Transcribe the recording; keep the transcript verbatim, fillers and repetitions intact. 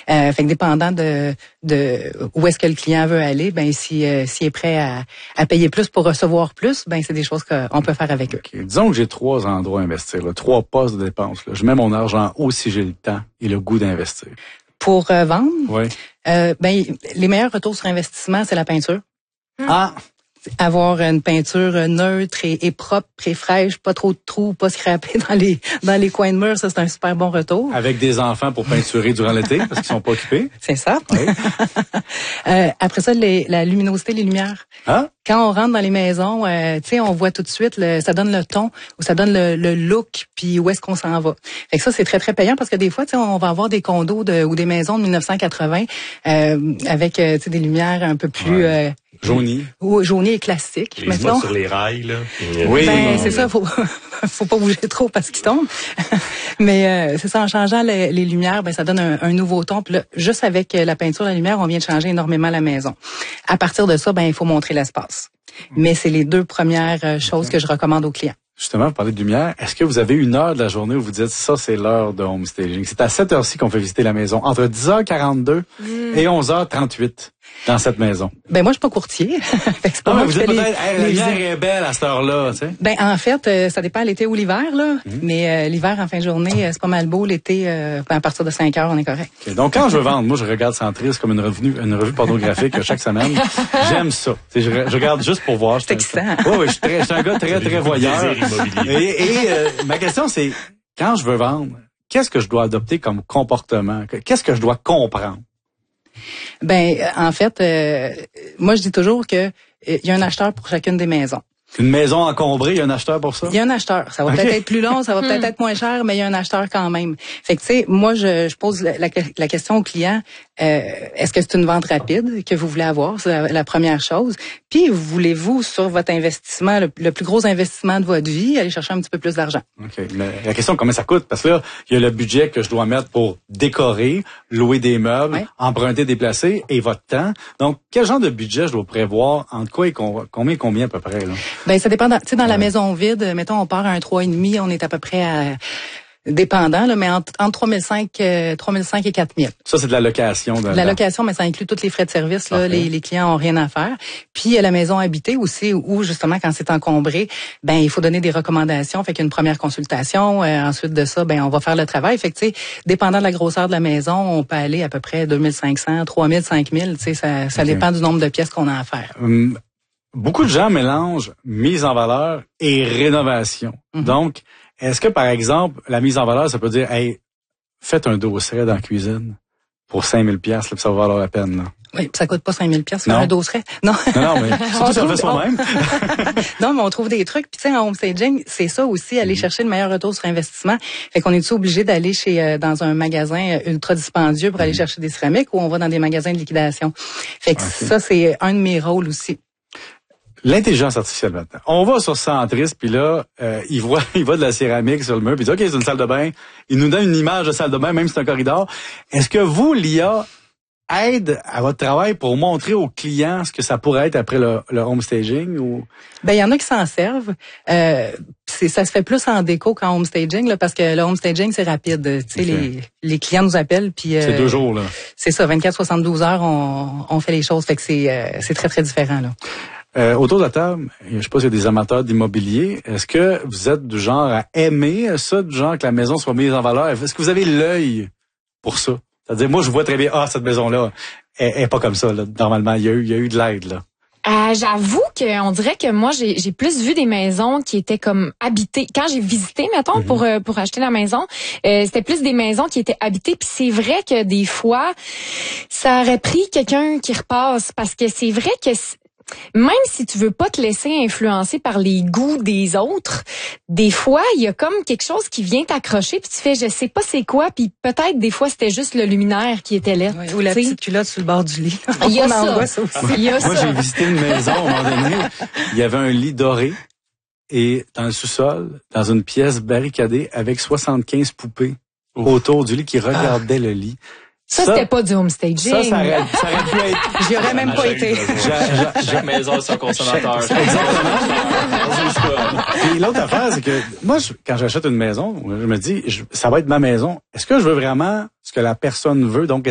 Euh, fait que dépendant de, de où est-ce que le client veut aller, ben si euh, s'il est prêt à, à payer plus pour recevoir plus, ben c'est des choses qu'on peut faire avec eux. Okay. Disons que j'ai trois endroits à investir, là, trois postes de dépenses. Là. Je mets mon argent où si j'ai le temps et le goût d'investir. Pour euh, vendre, oui. euh, ben les meilleurs retours sur investissement, c'est la peinture. Ah. Avoir une peinture neutre et, et propre, et fraîche, pas trop de trous, pas scrapé dans les dans les coins de mur, ça c'est un super bon retour. Avec des enfants pour peinturer durant l'été parce qu'ils sont pas occupés. C'est ça. Oui. euh, après ça, les, la luminosité, les lumières. Ah. Quand on rentre dans les maisons, euh, tu sais, on voit tout de suite, le, ça donne le ton ou ça donne le, le look, puis où est-ce qu'on s'en va. Fait que ça, c'est très très payant parce que des fois, tu sais, on va avoir des condos de, ou des maisons de mille neuf cent quatre-vingts euh, avec, euh, tu sais, des lumières un peu plus ouais. euh, Jaunie. Ou jaunie et classique. Les mettons. sur les rails, là. Oui. Ben, c'est ça, faut, faut pas bouger trop parce qu'ils tombent. Mais euh, c'est ça, en changeant les, les lumières, ben ça donne un, un nouveau ton. Puis là, juste avec la peinture, la lumière, on vient de changer énormément la maison. À partir de ça, ben il faut montrer l'espace. Mais c'est les deux premières choses que je recommande aux clients. Justement, vous parlez de lumière. Est-ce que vous avez une heure de la journée où vous dites ça, c'est l'heure de home staging? C'est à cette heure-ci qu'on fait visiter la maison, entre dix heures quarante-deux mmh. et onze heures trente-huit dans cette maison. Ben moi, je suis pas courtier. c'est pas non, moi mais vous dites peut-être, les, hey, la lumière est belle à cette heure-là, tu sais. Ben en fait, euh, ça dépend l'été ou l'hiver, là. Mmh. Mais euh, l'hiver, en fin de journée, euh, c'est pas mal beau. L'été, euh, ben, à partir de cinq heures, on est correct. Okay, donc, quand je veux vendre, moi, je regarde Centris comme une revue, une revue pornographique chaque semaine. J'aime ça. Je, je regarde juste pour voir. C'est excitant. Oui, oui, je suis très, je suis un gars très, très voyeur. Et, et euh, ma question, c'est, quand je veux vendre, qu'est-ce que je dois adopter comme comportement? Qu'est-ce que je dois comprendre? Ben, en fait, euh, moi, je dis toujours que il y a un acheteur pour chacune des maisons. Une maison encombrée, il y a un acheteur pour ça? Il y a un acheteur. Ça va okay. peut-être être plus long, ça va peut-être être moins cher, mais il y a un acheteur quand même. Fait que, tu sais, moi, je, je pose la, la, la question au client, euh, est-ce que c'est une vente rapide que vous voulez avoir? C'est la, la première chose. Puis, voulez-vous, sur votre investissement, le, le plus gros investissement de votre vie, aller chercher un petit peu plus d'argent? OK. Mais la question, combien ça coûte? Parce que là, il y a le budget que je dois mettre pour décorer, louer des meubles, ouais. emprunter, déplacer et votre temps. Donc, quel genre de budget je dois prévoir? Entre quoi et combien, combien à peu près, là? Ben, ça dépend. Tu sais, dans ouais. la maison vide, mettons, on part à un trois virgule cinq, on est à peu près à, dépendant, là, mais entre, entre trois mille cinq et quatre mille. Ça, c'est de la location. De la location, mais ça inclut tous les frais de service, là. Okay. Les, les clients ont rien à faire. Puis, il y a la maison habitée aussi, où, justement, quand c'est encombré, ben, il faut donner des recommandations. Fait qu'une première consultation. Euh, ensuite de ça, ben, on va faire le travail. Fait que, tu sais, dépendant de la grosseur de la maison, on peut aller à peu près deux mille cinq cents, trois mille, cinq mille. Tu sais, ça, ça okay. dépend du nombre de pièces qu'on a à faire. Hum. Beaucoup de gens mélangent mise en valeur et rénovation. Mm-hmm. Donc, est-ce que, par exemple, la mise en valeur, ça peut dire, hey, faites un dosseret dans la cuisine pour cinq mille piastres, là, puis ça va valoir la peine, là. Oui, ça coûte pas cinq mille piastres faire un dosseret. Non. Non, non, mais surtout si on le fait soi-même. Non, mais on trouve des trucs. Puis tu sais, en home staging, c'est ça aussi, aller mm-hmm. chercher le meilleur retour sur investissement. Fait qu'on est-tu obligé d'aller chez euh, dans un magasin ultra dispendieux pour mm-hmm. aller chercher des céramiques ou on va dans des magasins de liquidation? Fait que okay. ça, c'est un de mes rôles aussi. L'intelligence artificielle maintenant. On va sur Centris, puis là, euh, il voit il voit de la céramique sur le mur, puis il dit, OK, c'est une salle de bain. Il nous donne une image de salle de bain, même si c'est un corridor. Est-ce que vous, l'I A, aide à votre travail pour montrer aux clients ce que ça pourrait être après le, le home staging? Ou... Ben, il y en a qui s'en servent. Euh, c'est, ça se fait plus en déco qu'en home staging, là, parce que le home staging, c'est rapide. Tu sais, okay. les, les clients nous appellent, puis... Euh, c'est deux jours, là. C'est ça, vingt-quatre à soixante-douze heures, on, on fait les choses. Fait que c'est, euh, c'est très, très différent, là. Euh, autour de la table, je sais pas s'il y a des amateurs d'immobilier. Est-ce que vous êtes du genre à aimer ça, du genre que la maison soit mise en valeur? Est-ce que vous avez l'œil pour ça? C'est-à-dire, moi, je vois très bien, ah, cette maison-là, elle est pas comme ça, là. Normalement, il y a eu, il y a eu de l'aide, là. Euh, j'avoue que on dirait que moi j'ai j'ai plus vu des maisons qui étaient comme habitées. Quand j'ai visité, mettons, mm-hmm. pour euh, pour acheter la maison, euh, c'était plus des maisons qui étaient habitées. Puis c'est vrai que des fois, ça aurait pris quelqu'un qui repasse, parce que c'est vrai que même si tu veux pas te laisser influencer par les goûts des autres, des fois, il y a comme quelque chose qui vient t'accrocher, puis tu fais, je sais pas c'est quoi, puis peut-être des fois, c'était juste le luminaire qui était là. Oui, ou la petite culotte sur le bord du lit. Il y a On ça. en voit ça aussi. Il y a Moi, ça. j'ai visité une maison, à un moment donné, il y avait un lit doré, et dans le sous-sol, dans une pièce barricadée, avec soixante-quinze poupées Ouf. autour du lit qui regardaient ah. le lit. Ça, ça c'était pas du home staging. Ça, ça aurait, ça aurait pu être... J'y aurais même pas été. Chaque maison a son consommateur. Et l'autre affaire, c'est que moi, je, quand j'achète une maison, je me dis, je, ça va être ma maison. Est-ce que je veux vraiment ce que la personne veut? Donc,